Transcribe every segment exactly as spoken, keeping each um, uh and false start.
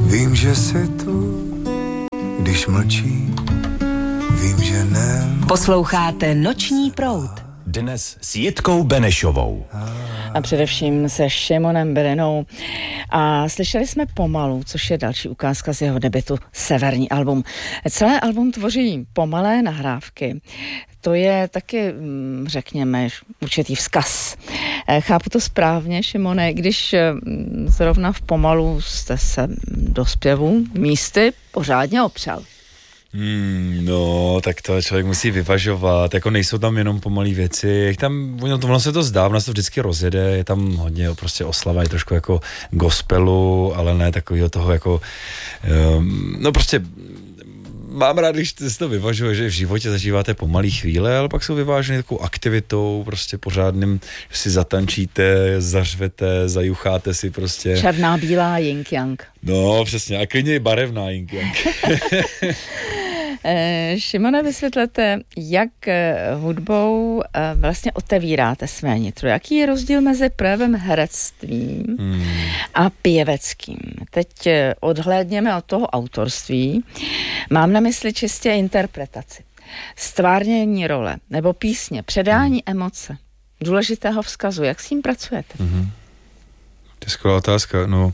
Vím, že jsi tu, když mlčí, vím, že ne. Posloucháte Noční proud. Dnes s Jitkou Benešovou. A především se Šimonem Berenou. A slyšeli jsme Pomalu, což je další ukázka z jeho debutu Severní album. Celé album tvoří pomalé nahrávky. To je taky, řekněme, určitý vzkaz. Chápu to správně, Šimone, když zrovna v Pomalu jste se do zpěvu místy pořádně opřel. Hmm, no, tak to člověk musí vyvažovat, jako nejsou tam jenom pomalý věci, tam, ono, to, ono se to zdá, ono se to vždycky rozjede, je tam hodně prostě oslava, je trošku jako gospelu, ale ne takového toho jako, um, no prostě mám rád, když se to vyvažuje, že v životě zažíváte pomalý chvíle, ale pak jsou vyvážený takovou aktivitou, prostě pořádným, že si zatančíte, zařvete, zajucháte si prostě. Černá, bílá, yin-yang. No, přesně, a klidně i barevná yin-yang. Šimone, vysvětlete, jak hudbou vlastně otevíráte své nitro. Jaký je rozdíl mezi projevem herectvím hmm. a pěveckým? Teď odhlédněme od toho autorství. Mám na mysli čistě interpretaci. Stvárnění role nebo písně, předání hmm. emoce, důležitého vzkazu. Jak s tím pracujete? Hmm. To je skvělá otázka, no.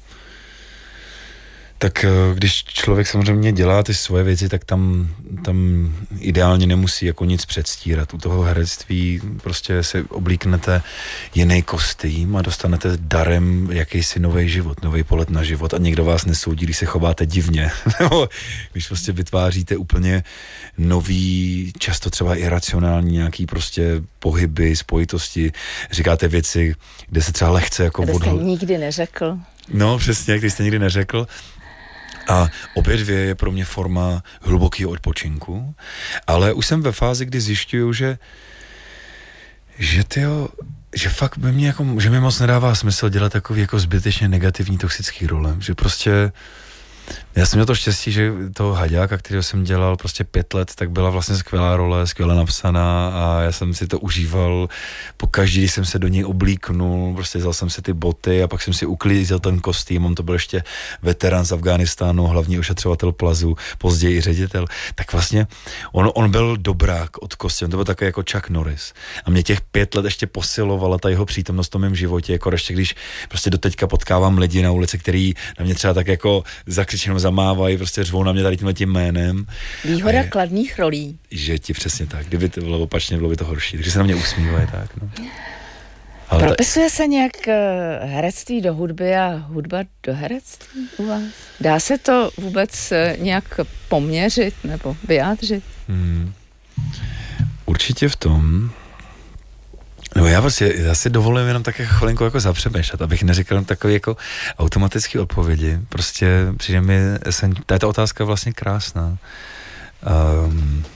Tak když člověk samozřejmě dělá ty svoje věci, tak tam, tam ideálně nemusí jako nic předstírat. U toho herectví prostě si oblíknete jiný kostým a dostanete darem jakýsi nový život, nový pohled na život a někdo vás nesoudí, když se chováte divně. Nebo když prostě vytváříte úplně nový, často třeba iracionální nějaký prostě pohyby, spojitosti, říkáte věci, kde se třeba lehce jako odhl... odhl... jste nikdy neřekl. No přesně, když jste nikdy neřekl. A obě dvě je pro mě forma hlubokého odpočinku, ale už jsem ve fázi, kdy zjišťuju, že že tyjo, že fakt by mě jako, že mi moc nedává smysl dělat takový jako zbytečně negativní toxický role, že prostě já jsem měl to štěstí, že toho Haďáka, kterého jsem dělal prostě pět let, tak byla vlastně skvělá role, skvěle napsaná a já jsem si to užíval po každý, když jsem se do něj oblíknul, prostě vzal jsem si ty boty a pak jsem si uklízel ten kostým, on to byl ještě veterán z Afghánistánu, hlavní ošetřovatel plazu, později ředitel, tak vlastně on, on byl dobrák od kosti, on to byl takový jako Chuck Norris a mě těch pět let ještě posilovala ta jeho přítomnost v mém životě, jako ještě když prostě doteďka potkávám lidi na ulici, který na mě třeba tak jako zakřičenou zamávají, prostě řvou na mě tady tímhle tím jménem. Výhoda je, kladných rolí. Že ti přesně tak. Kdyby to bylo opačně, bylo by to horší. Takže se na mě usmívají tak, no. Ale propisuje ta... se nějak herectví do hudby a hudba do herectví u vás? Dá se to vůbec nějak poměřit nebo vyjádřit? Hmm. Určitě v tom. No já prostě, já si dovolím jenom tak chvilinku jako zapřemýšlet, abych neříkal takové jako automatické odpovědi. Prostě přijde mi, tato otázka je vlastně krásná. Um,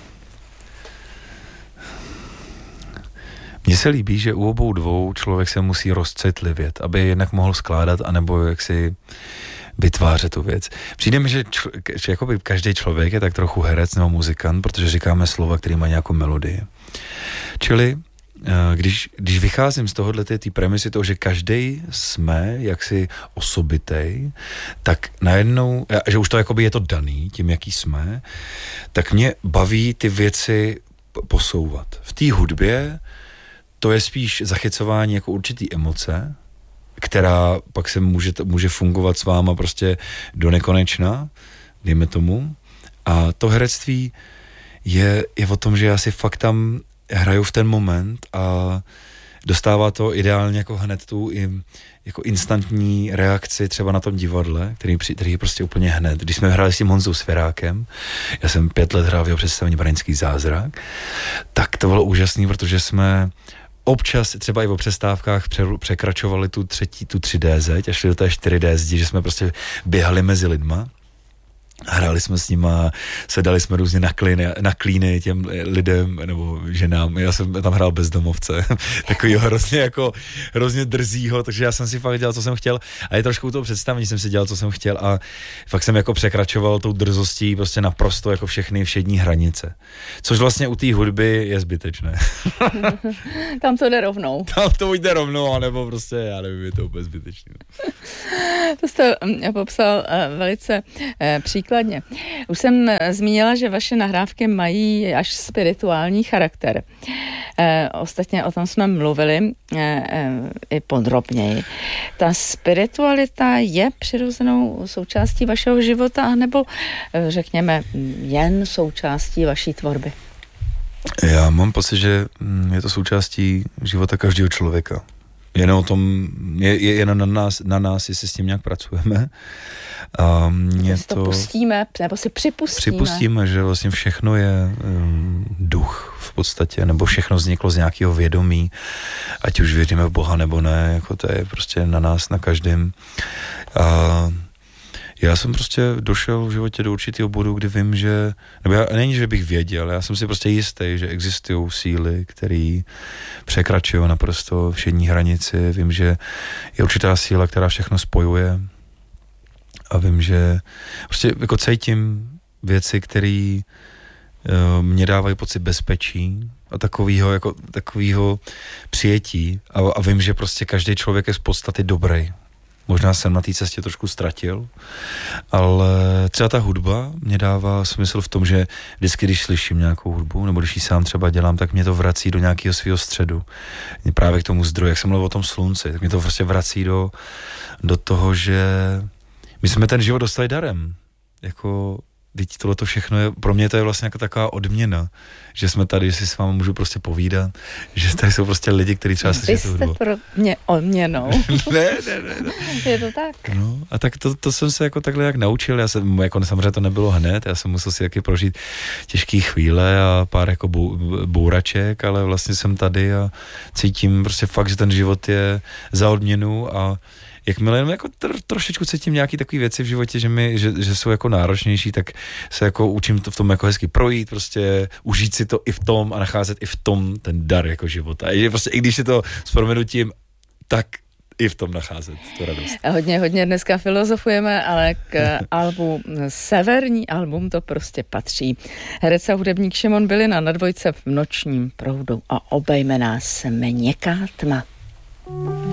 Mně se líbí, že u obou dvou člověk se musí rozcitlivět, aby jednak mohl skládat, anebo jaksi vytvářet tu věc. Přijde mi, že, čl- že jakoby každý člověk je tak trochu herec nebo muzikant, protože říkáme slova, které mají nějakou melodii. Čili Když, když vycházím z tohohle té premisy toho, že každej jsme jaksi osobitej, tak najednou, že už to jakoby je to daný tím, jaký jsme, tak mě baví ty věci posouvat. V té hudbě to je spíš zachycování jako určitý emoce, která pak se může, může fungovat s váma prostě do nekonečna, dejme tomu. A to herectví je, je o tom, že já si fakt tam hraju v ten moment a dostává to ideálně jako hned tu i jako instantní reakci třeba na tom divadle, který, který je prostě úplně hned. Když jsme hráli s tím Honzou Svěrákem, já jsem pět let hrál v jeho představení Brněnský zázrak, tak to bylo úžasný, protože jsme občas třeba i o přestávkách překračovali tu třetí, tu tři dé zeď a šli do té čtyři dé zdi, že jsme prostě běhali mezi lidma. hráli jsme s nima, sedali jsme různě na klíny, na klíny těm lidem, nebo ženám, já jsem tam hrál bezdomovce, takovýho hrozně jako, hrozně drzýho, takže já jsem si fakt dělal, co jsem chtěl a je trošku u toho představení jsem si dělal, co jsem chtěl a fakt jsem jako překračoval tou drzostí prostě naprosto jako všechny všední hranice, což vlastně u té hudby je zbytečné. Tam to jde rovnou. Tam to jde rovnou, anebo prostě, já nevím, je to úplně zbytečné. To jste popsal velice příkladně. Už jsem zmínila, že vaše nahrávky mají až spirituální charakter. Ostatně o tom jsme mluvili i podrobněji. Ta spiritualita je přirozenou součástí vašeho života, anebo řekněme jen součástí vaší tvorby? Já mám pocit, že je to součástí života každého člověka. Jen o tom, je, je jen na nás, na nás, jestli s tím nějak pracujeme. A mě to, to pustíme, nebo si připustíme. Připustíme, že vlastně všechno je um, duch v podstatě, nebo všechno vzniklo z nějakého vědomí, ať už věříme v Boha nebo ne, jako to je prostě na nás, na každém. A já jsem prostě došel v životě do určitého bodu, kdy vím, že, nebo já, není, že bych věděl, já jsem si prostě jistý, že existují síly, které překračují naprosto všední hranici, vím, že je určitá síla, která všechno spojuje a vím, že prostě jako cítím věci, které uh, mě dávají pocit bezpečí a takovýho, jako, takovýho přijetí a, a vím, že prostě každý člověk je z podstaty dobrý. Možná jsem na té cestě trošku ztratil, ale třeba ta hudba mě dává smysl v tom, že vždycky, když slyším nějakou hudbu, nebo když ji sám třeba dělám, tak mě to vrací do nějakého svého středu. Právě k tomu zdroji, jak jsem mluvil o tom slunci, tak mě to prostě vrací do, do toho, že my jsme ten život dostali darem. Jako, teď tohleto všechno je, pro mě to je vlastně jako taková odměna, že jsme tady, že si s vámi můžu prostě povídat, že tady jsou prostě lidi, kteří třeba slyší tu hudbu. Vy jste pro mě odměnou. ne, ne, ne, ne. Je to tak. No, a tak to, to jsem se jako takhle jak naučil, já jsem, jako samozřejmě to nebylo hned, já jsem musel si taky prožít těžké chvíle a pár jako bou, bouraček, ale vlastně jsem tady a cítím prostě fakt, že ten život je za odměnu a jakmile jenom jako tr- trošičku cítím nějaký takový věci v životě, že, mi, že, že jsou jako náročnější, tak se jako učím to v tom jako hezky projít, prostě užít si to i v tom a nacházet i v tom ten dar jako života. A prostě i když je to s prominutím, tak i v tom nacházet tu radost. Hodně, hodně dneska filozofujeme, ale k albu, severní album to prostě patří. Herec a hudebník Šimon Bylina na dvojce v Nočním proudu a obejme nás měkká tma.